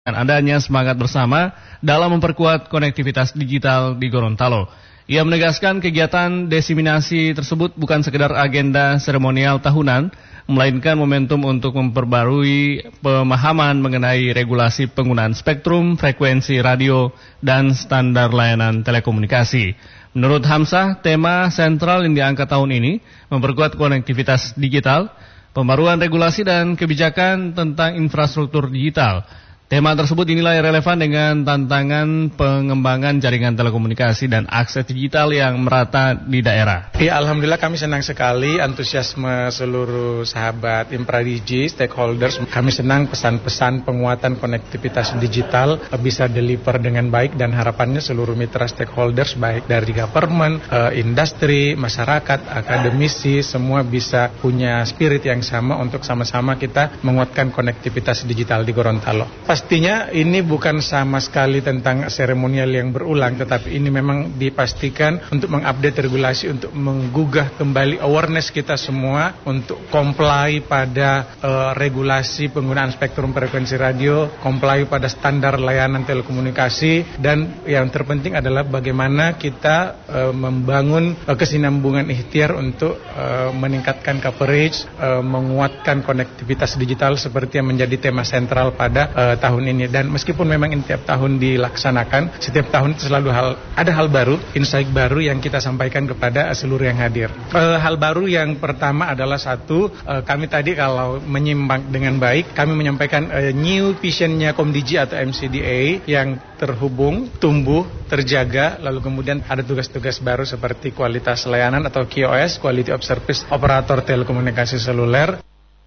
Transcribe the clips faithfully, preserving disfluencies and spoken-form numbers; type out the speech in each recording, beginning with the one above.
adanya semangat bersama dalam memperkuat konektivitas digital di Gorontalo. Ia menegaskan kegiatan diseminasi tersebut bukan sekedar agenda seremonial tahunan, melainkan momentum untuk memperbarui pemahaman mengenai regulasi penggunaan spektrum, frekuensi radio, dan standar layanan telekomunikasi. Menurut Hamzah, tema sentral yang diangkat tahun ini memperkuat konektivitas digital, pembaruan regulasi dan kebijakan tentang infrastruktur digital. Tema tersebut dinilai relevan dengan tantangan pengembangan jaringan telekomunikasi dan akses digital yang merata di daerah. Ya, alhamdulillah kami senang sekali antusiasme seluruh sahabat InfraDigi, stakeholders. Kami senang pesan-pesan penguatan konektivitas digital bisa deliver dengan baik dan harapannya seluruh mitra stakeholders baik dari government, industri, masyarakat, akademisi semua bisa punya spirit yang sama untuk sama-sama kita menguatkan konektivitas digital di Gorontalo. Pastinya ini bukan sama sekali tentang seremonial yang berulang, tetapi ini memang dipastikan untuk mengupdate regulasi, untuk menggugah kembali awareness kita semua untuk comply pada uh, regulasi penggunaan spektrum frekuensi radio, comply pada standar layanan telekomunikasi, dan yang terpenting adalah bagaimana kita uh, membangun uh, kesinambungan ikhtiar untuk uh, meningkatkan coverage, uh, menguatkan konektivitas digital seperti yang menjadi tema sentral pada uh, tahun tahun ini. Dan meskipun memang ini tiap tahun dilaksanakan, setiap tahun itu selalu hal ada hal baru, insight baru yang kita sampaikan kepada seluruh yang hadir. E, hal baru yang pertama adalah satu, e, kami tadi kalau menyimak dengan baik, kami menyampaikan e, new visionnya Komdigi atau M C D A yang terhubung, tumbuh, terjaga, lalu kemudian ada tugas-tugas baru seperti kualitas layanan atau Q O S, Quality of Service operator telekomunikasi seluler.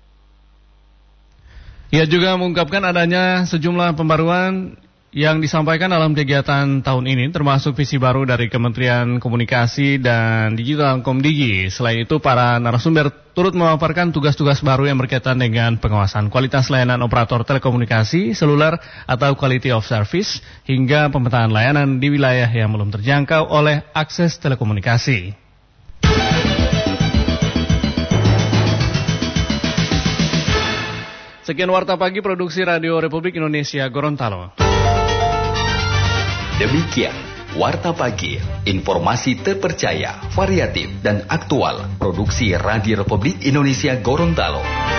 Ia juga mengungkapkan adanya sejumlah pembaruan yang disampaikan dalam kegiatan tahun ini, termasuk visi baru dari Kementerian Komunikasi dan Digital Komdigi. Selain itu, para narasumber turut memaparkan tugas-tugas baru yang berkaitan dengan pengawasan kualitas layanan operator telekomunikasi seluler atau Quality of Service, hingga pemetaan layanan di wilayah yang belum terjangkau oleh akses telekomunikasi. Sekian Warta Pagi Produksi Radio Republik Indonesia Gorontalo. Demikian Warta Pagi, informasi terpercaya, variatif dan aktual Produksi Radio Republik Indonesia Gorontalo.